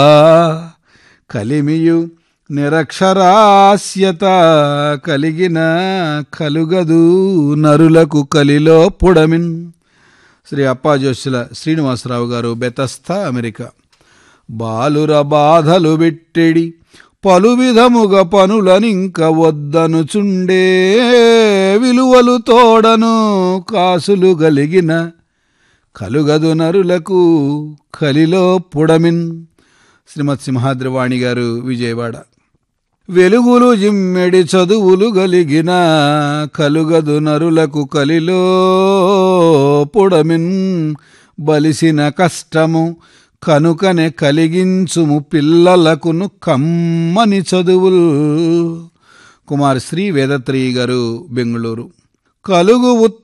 కలిమియు నిరక్షరాస్యత కలిగిన కలుగదు నరులకు కలిలో పుడమిన్. శ్రీ అప్పాజోస్యుల శ్రీనివాసరావు గారు, బెతస్తా, అమెరికా. బాలుర బాధలు బిట్టెడి పలు విధముగా పనులనింక వద్దనుచుండే విలువలు తోడను కాసులు గలిగిన కలుగదు నరులకు కలిలో పుడమిన్. శ్రీమతి సింహాద్రివాణి గారు, విజయవాడ. వెలుగులు జిమ్మెడి చదువులు గలిగిన కలుగదు నరులకు కలిలో పుడమిన్. బలిసిన కష్టము కనుకనే కలిగించుము పిల్లలకును కమ్మని చదువులు. కుమార్ శ్రీ వేదత్రి గారు, బెంగుళూరు. కలుగు